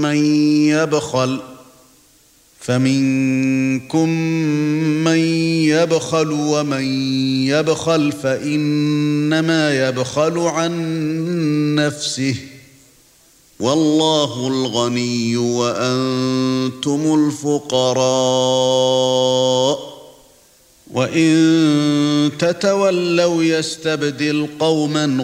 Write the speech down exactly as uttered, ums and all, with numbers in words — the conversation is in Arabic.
مَن يَبْخَلْ فَمِنكُم مَّن يَبْخَلُ وَمَن يَبْخَلْ فَإِنَّمَا يَبْخَلُ عَن نَّفْسِهِ وَاللَّهُ الْغَنِيُّ وَأَنتُمُ الْفُقَرَاءُ وَإِن تَتَوَلَّوْا يَسْتَبْدِلْ قَوْمًا